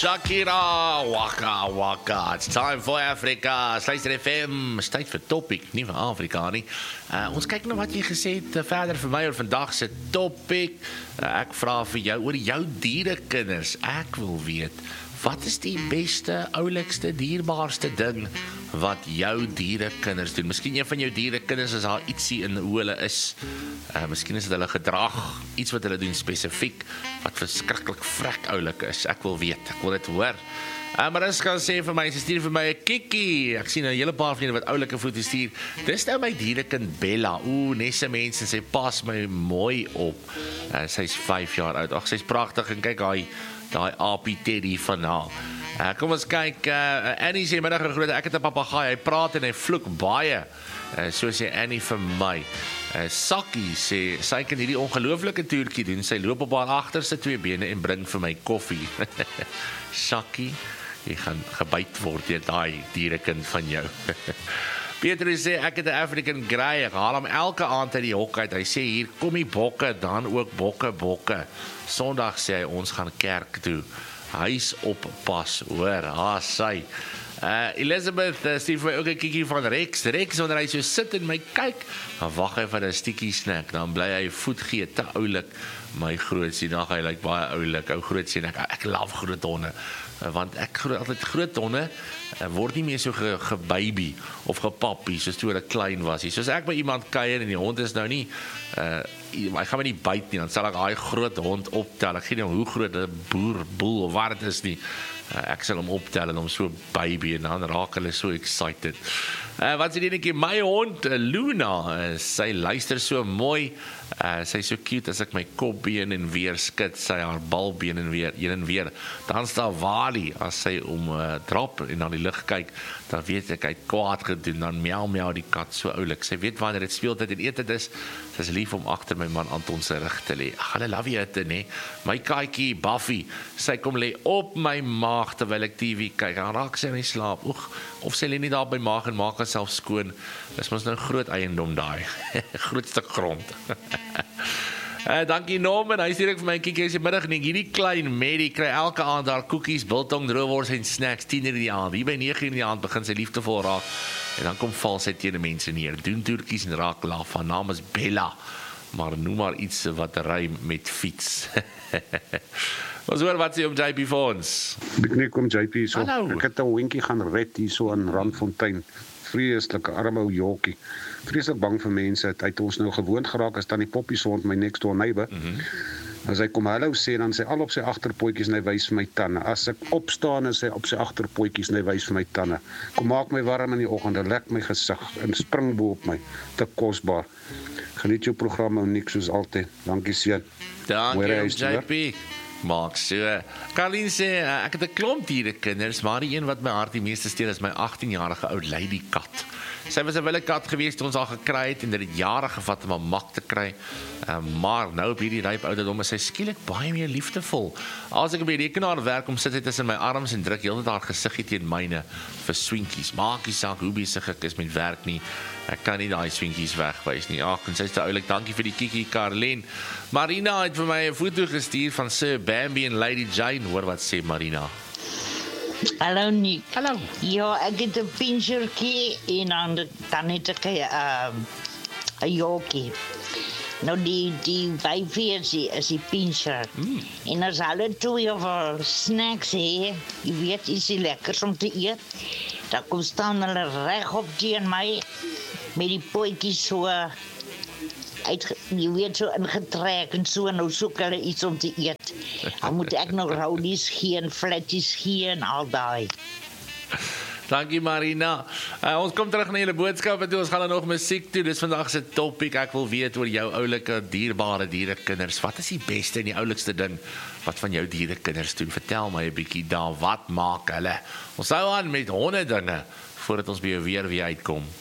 Shakira, waka waka. It's time for Africa. Sluister FM. Is tyd vir topic, nie vir Afrika nie. Ons kyk na wat jy gesê het verder vir my oor vandag se topic. Ek vra vir jou oor jou dierekinders. Ek wil weet, wat is die beste, oulikste, dierbaarste ding wat jou dierekinders doen? Miskien een van jou dierekinders is daar ietsie in hoe hulle is. Miskien is dit hulle gedrag, iets wat hulle doen spesifiek, wat verskriklik vrek oulik is. Ek wil weet, ek wil dit hoor. Maar as kan sê vir my, sy stuur vir my 'n kikkie. Ek sien 'n hele paar vriende wat oulike foto's stuur. Dis nou my dierekind Bella. Nesse mense, sy pas my mooi op. Sy's 5 jaar oud. Ag, sy's pragtig en kyk daai apie Teddy van haar. Kom ons kyk, Annie sê middag groot, ek het 'n papegaai, hy praat en hy vloek baie. So sê Annie vir my. Sakkie sê, sy kan hierdie ongelooflike toertjie doen, sy loop op haar agterste 2 bene en bring vir my koffie. Sakkie, jy gaan gebyt word deur daai dierekind van jou. Petrus sê, ek het 'n African Grey, ek haal hom elke aand uit die hok uit, hy sê, hier kom die bokke, dan ook bokke. Sondag sê hy, ons gaan kerk toe, huis oppas, hoor, sy. Elizabeth stuur vir my ook 'n kikkie van Rex, wanneer hy so sit en my kyk, dan wag hy vir 'n stukkie snack, dan bly hy voet gee, te oulik, my grootsie, dan hy lyk baie oulik, ou grootsie, en ek love groot honde, want ek altyd groot honde, word nie meer so gebaby of gepappie, soos toe hulle klein was, soos ek by iemand kuier en die hond is nou nie, hy gaan my nie byt nie, dan sal ek daai groot hond optel, ek gee nie hoe groot 'n boel of wat dit is nie, ek sal hom optel en hom so baby en dan raak hulle so excited. Wat sê die enetjie, my hond Luna, sy luister so mooi, sy is so cute as ek my kopbeen en weer skud, sy haar balbeen en weer, een en weer, dan staan Wally, as sy drop en na die lug kyk, dan weet ek, hy het kwaad gedoen, dan miauw die kat so oulik, sy weet wanneer het speeltyd en eet is, sy is lief om agter my man Anton sy rug te lê, hulle love jy het, nee, my kaaikie Buffy, sy kom lê op my maag, terwyl ek TV kyk, dan raak sy in die slaap, of sy lê nie daar op my maag en maak haarself skoon, dis mos nou groot eiendom daai, groot stuk grond. Dankie Norman, hy stuur ek vir my kiekie, sy middag nie, hierdie klein Mary kry elke aand daar koekies, biltong, droewors en snacks, 10 in die aand, hier by 9 in die aand begin sy liefdevol raak, en dan kom val sy teen die mense neer, doen toertjies en raak laf, haar naam is Bella, maar noem maar iets wat rym met fiets. Ons hoor wat sê om JP vir ons. Ek kom JP hier so. Hallo. Ek het 'n hondjie gaan red hier so in Randfontein. Vreeslike arme ou jokkie. Vreeslik bang vir mense. Hy het ons nou gewoond geraak as dan die poppies rond my next door neighbor. As hy kom hallo sê, dan sê al op sy agterpotjies en hy wys vir my tande. As ek opstaan en sy op sy agterpotjies en hy wys vir my tande. Kom maak my warm in die oggend, lek my gesig en spring bo op my. Te kosbaar. Geniet jou programme en niks soos altyd. Dankie seun. Dankie JP. Maak so. Karlien sê, ek het 'n klomp dierekinders, maar die een wat my hart die meeste steel is my 18-jarige oud lady kat. Sy was 'n wilde kat gewees toe ons haar gekry het en dit het jare gevat om haar mak te kry. Maar nou op hierdie ryp ouderdom is sy skielik baie meer liefdevol. As ek op die rekenaar werk, om sit hy tussen my arms en druk heeltyd haar gesiggie teen myne vir swinkies. Maak nie saak hoe besig ek is met werk nie. Ek kan nie daai swinkies wegwys nie. Ag, en sy is te oulik. Dankie vir die kiekie, Karlien. Marina het vir my 'n foto gestuur van Sir Bambi en Lady Jane. Hoor wat sê Marina. Hallo Nick. Hallo. Ja, ek het 'n pinchertjie en dan het ek 'n jokkie. Nou die wyfie is die pincher. En as hulle twee of snacks hê, jy weet, is die lekkers om te eet, dan kom staan hulle regop teen my, met die pootjies so jy weet, so ingetrek en so, nou soek hulle iets om te eet. Dan moet ek nog roudies gee en flatties gee en al daai. Dankie Marina. Ons kom terug na julle boodskappe toe, ons gaan nog musiek toe, dis vandag se topic, ek wil weet oor jou oulike, dierbare dierekinders, wat is die beste en die oulikste ding, wat van jou dierekinders doen, vertel my 'n bietjie daar, wat maak hulle? Ons hou aan met honde dinge, voordat ons by jou weer uitkom.